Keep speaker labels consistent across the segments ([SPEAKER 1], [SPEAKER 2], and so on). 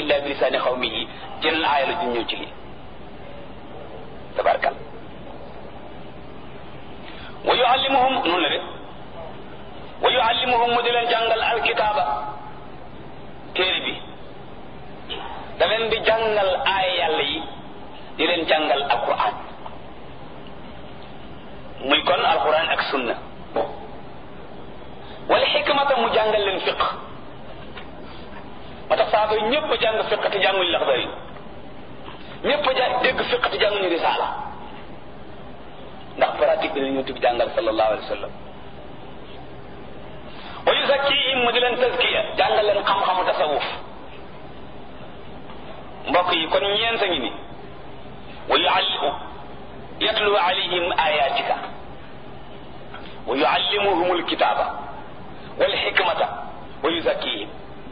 [SPEAKER 1] illa bi lisaani qawmihi jël aaya la ju ñëw ci lii tabarkal wa yuallimuhum noonu la de wa yuallimuhum mu di leen jàngal alkitaaba téere bi da leen di jàngal aaya yàlla yi di leen jàngal alquran muy kon alquran ak sunna wala xikmata mu jàngal leen fiq ma tax saaba yi ñëpp a jàng fiq te jànguñu Laxdari ñëpp a dégg fiq te jànguñu risaala ndax pratique bi la ñu tudd jàngal sallallahu alayhi wa sallam wa yuzakkihim mu di leen tazkiya jàngal leen xam-xamu tasawuf mbokk yi kon ñeent a ngi ni wa yuallimu yatlu alayhim ayatika wa yuallimuhum alkitaba wal hikmata wa yuzakkihim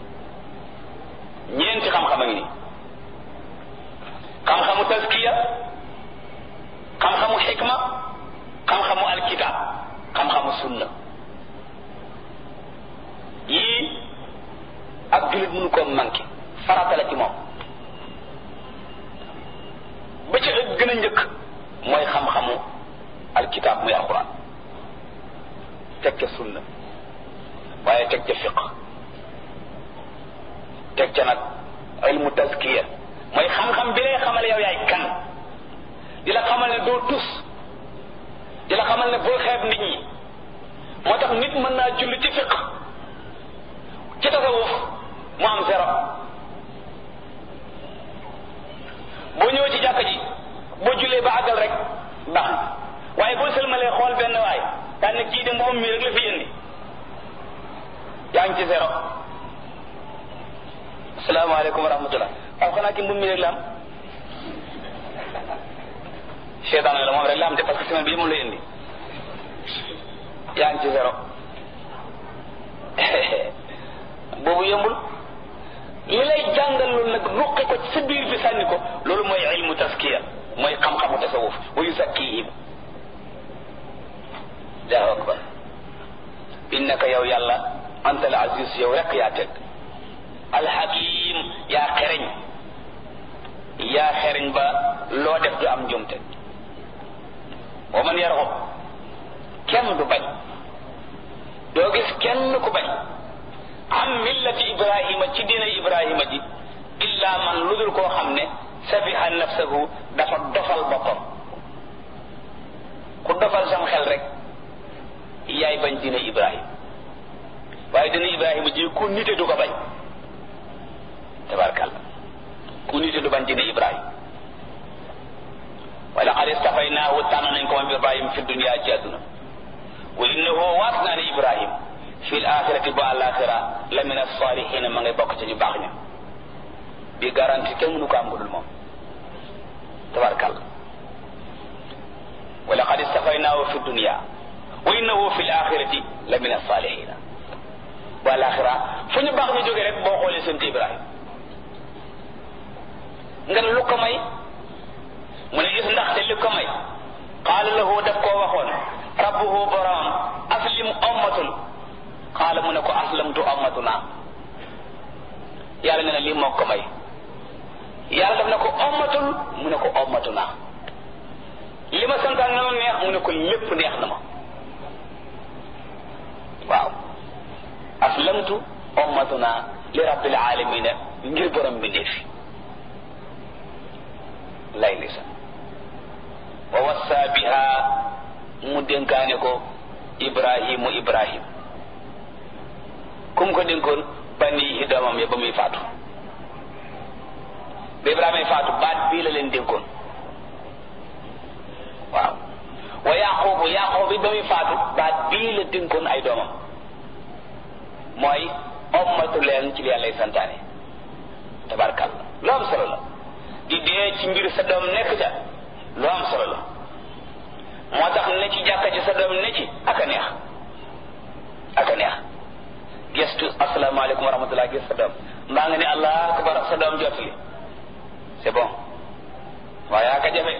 [SPEAKER 1] ñeenti xam-xam a ngi ni xam-xamu tazkiya xam-xamu xikma xam-xamu alkitab xam-xamu sunna yii ak jullit mënu koo manqué farata la ci moom ba ca gën a njëkk mooy xam-xamu alkitab muy alquran teg ca sunna waaye teg ca fiq teg ca nag ilmu tazkiya mooy xam-xam bi lay xamal yow yaay kan di la xamal ne doo tus di la xamal ne bul xeeb nit ñi moo tax nit mën naa julli ci fiq ci tasawuf mu am zéro boo ñëwee ci jàkk ji boo jullee ba àggal rek baax na waaye boo sëlmalee xool benn waay daan ne kii de moom mi rek la fi indi yaa ngi ci zéro asalaamaaleykum wa rahmatullah waaw xanaa ki mbum mi rek la am seetaan la moom rek la am de parce que semaine bii moom lay indi yaa ngi ci zéro boobu yombul li lay jàngal loolu nag ruqi ko ci sa biir bi sànni ko loolu mooy ilmu taskiya mooy xam-xamu tasawuf wa yuzakkihim allahu akbar innaka yow yàlla anta al aziz yow rek yaa teg alhakim yaa xereñ ba loo def du am njumte wa man yarxub kenn du bañ doo gis kenn ku bañ am millati ibrahima ci diina ibrahima ji illa man lu dul koo xam ne safiha nafsahu dafa dofal boppam ku dofal sam xel rek yaay bañ diina ibrahima waaye diina ibrahima ji ku nite du ko bañ tabarkalla ku nite du bañ diina ibrahima wa laqad istafaynaahu tànn nañ ko moom ibrahima fi dunya ci àdduna wa innahu waat naa ne ibrahim fi l axirati ba alaxira la min alsalihina ma ngay bokk ci ñu baax ña bi garanti kenn mënu ko am budul moom tabarkalla wa laqad istafaynaahu fi dunya wa innahu fi l axirati la min alsalihina ba alaxira fu ñu baax ñu jóge rek boo xoolee seen ibrahim nga ne lu ko may mu ne gis ndaxte li ko may qaala lahu daf koo waxoon rabbuhu borom aslim ummatul qaala mu ne ko aslamtu ummatuna yàlla ne na lii moo ko may yàlla daf ne ko ummatul mu ne ko ummatuna li ma santaan na ma neex mu ne ko lépp neex na ma waaw aslamtu ummatuna li rabbil alamina ngir borom bi ndeefi lay lisa wa wassa biha mu dénkaane ko ibrahim kum ko dénkoon banihi doomam ya ba muy faatu ba ibrahima faatu baat bii la leen dénkoon waaw wa yaqub bi ba muy faatu baat bii la dénkoon ay doomam mooy ommatu leen ci li yàlla lay santaane tabarkalla lu am solo la di dee ci mbir sa doom nekk ca lu am solo la moo tax ne ci jàkka ci sa doom ne ci aka neex gestu asalaamaaleykum wa rahmatullah gis sa doom mbaa nga ne allah akbar sa doom jot li c'est bon waaye aka jafe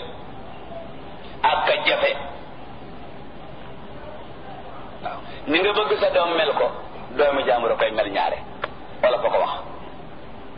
[SPEAKER 1] waaw ni nga bëgg sa doom mel ko doomi jàmbur koy mel ñaare wala ko wax